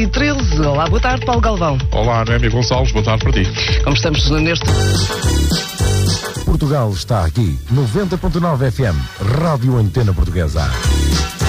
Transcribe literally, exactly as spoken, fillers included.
e treze. Olá, boa tarde, Paulo Galvão. Olá, Noémia Gonçalves, boa tarde para ti. Como estamos neste... Portugal está aqui, noventa ponto nove F M, Rádio Antena Portuguesa.